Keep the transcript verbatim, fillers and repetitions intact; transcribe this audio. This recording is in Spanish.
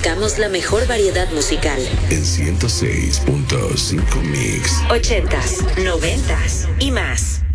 buscamos la mejor variedad musical. En ciento seis punto cinco Mix. Ochentas, noventas y más.